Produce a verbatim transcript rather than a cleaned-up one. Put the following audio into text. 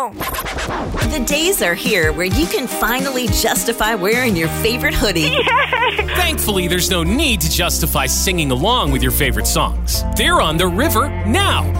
The days are here where you can finally justify wearing your favorite hoodie. Thankfully, there's no need to justify singing along with your favorite songs. They're on the river now.